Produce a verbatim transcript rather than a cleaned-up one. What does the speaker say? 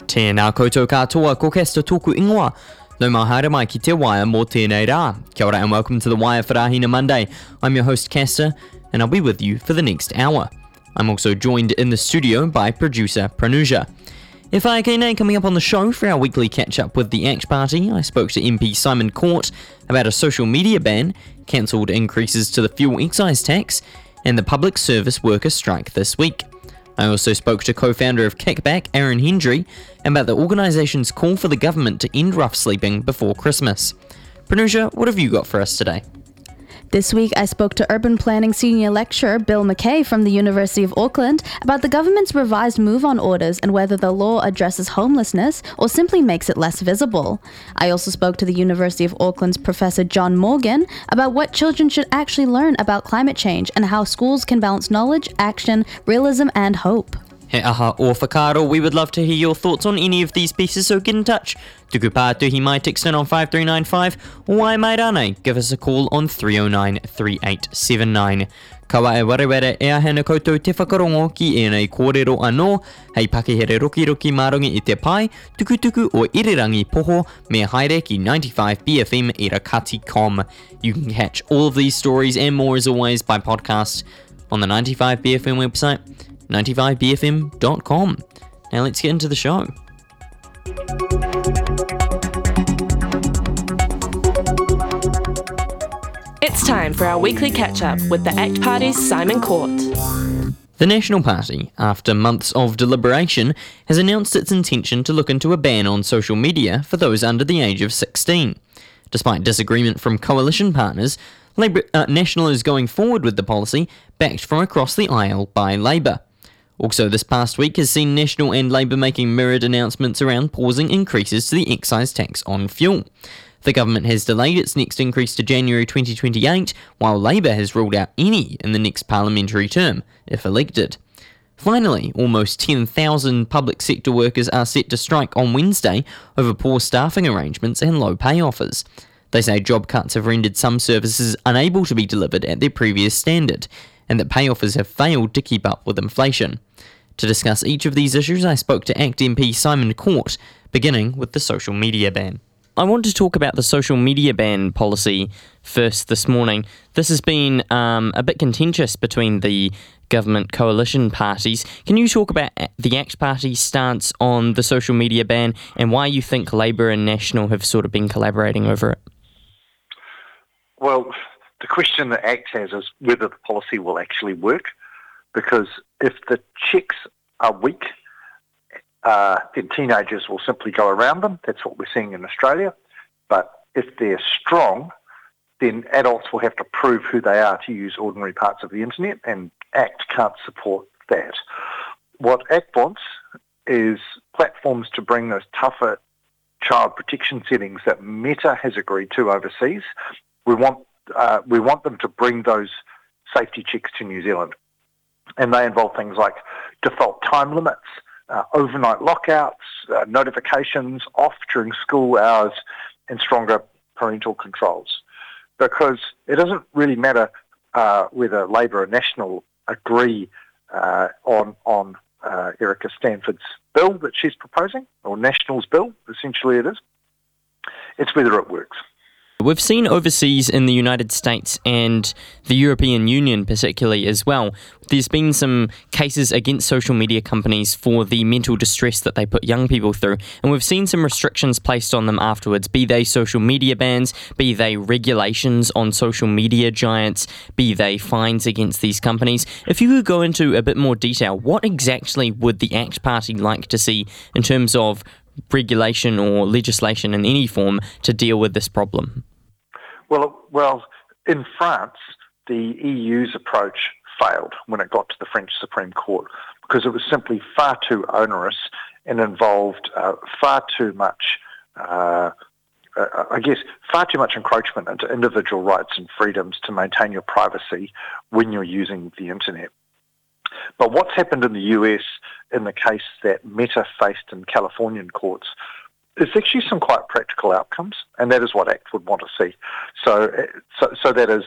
Tēnā koutou katoa, ko kesta tōku ingoa. No mahara mai ki te Wire mō tēnei rā. Kia ora and welcome to the Wire for Rahina Monday. I'm your host Castor, and I'll be with you for the next hour. I'm also joined in the studio by producer Pranuja. If I K coming up on the show for our weekly catch-up with the ACT Party, I spoke to M P Simon Court about a social media ban, cancelled increases to the fuel excise tax, and the public service worker strike this week. I also spoke to co-founder of Kickback, Aaron Hendry, about the organisation's call for the government to end rough sleeping before Christmas. Pranuja, what have you got for us today? This week, I spoke to urban planning senior lecturer Bill McKay from the University of Auckland about the government's revised move-on orders and whether the law addresses homelessness or simply makes it less visible. I also spoke to the University of Auckland's Professor John Morgan about what children should actually learn about climate change and how schools can balance knowledge, action, realism, and hope. He aha o whakaaro, we would love to hear your thoughts on any of these pieces, so get in touch. Tuku pātuhi mai, text in on five three nine five, or wai mai rānei, give us a call on three oh nine, three eight seven nine. Kawa e wareware e ahena koutou te whakarongo ki enei kōrero anō, hei pakihere roki roki marongi i te pai, tuku tuku o irirangi poho, me haere ki ninety-five B F M i rakati dot com. You can catch all of these stories and more as always by podcast on the ninety-five B F M website, ninety-five B F M dot com. Now let's get into the show. It's time for our weekly catch-up with the ACT Party's Simon Court. The National Party, after months of deliberation, has announced its intention to look into a ban on social media for those under the age of sixteen. Despite disagreement from coalition partners, Labour, uh, National is going forward with the policy, backed from across the aisle by Labour. Also this past week has seen National and Labour making mirrored announcements around pausing increases to the excise tax on fuel. The government has delayed its next increase to January twenty twenty-eight, while Labour has ruled out any in the next parliamentary term, if elected. Finally, almost ten thousand public sector workers are set to strike on Wednesday over poor staffing arrangements and low pay offers. They say job cuts have rendered some services unable to be delivered at their previous standard, and that pay offers have failed to keep up with inflation. To discuss each of these issues, I spoke to ACT M P Simon Court, beginning with the social media ban. I want to talk about the social media ban policy first this morning. This has been um, a bit contentious between the government coalition parties. Can you talk about the ACT Party's stance on the social media ban and why you think Labour and National have sort of been collaborating over it? Well, the question that ACT has is whether the policy will actually work, because if the checks are weak, uh, then teenagers will simply go around them. That's what we're seeing in Australia. But if they're strong, then adults will have to prove who they are to use ordinary parts of the internet, and ACT can't support that. What ACT wants is platforms to bring those tougher child protection settings that Meta has agreed to overseas. We want uh, we want them to bring those safety checks to New Zealand. And they involve things like default time limits, uh, overnight lockouts, uh, notifications off during school hours, and stronger parental controls. Because it doesn't really matter uh, whether Labour and National agree uh, on, on uh, Erica Stanford's bill that she's proposing, or National's bill, essentially it is. It's whether it works. We've seen overseas in the United States and the European Union particularly as well, there's been some cases against social media companies for the mental distress that they put young people through, and we've seen some restrictions placed on them afterwards, be they social media bans, be they regulations on social media giants, be they fines against these companies. If you could go into a bit more detail, what exactly would the ACT Party like to see in terms of regulation or legislation in any form to deal with this problem? Well, well, in France, the E U's approach failed when it got to the French Supreme Court because it was simply far too onerous and involved uh, far too much, uh, uh, I guess, far too much encroachment into individual rights and freedoms to maintain your privacy when you're using the internet. But what's happened in the U S in the case that Meta faced in Californian courts is actually some quite practical outcomes, and that is what ACT would want to see. So, so, so that is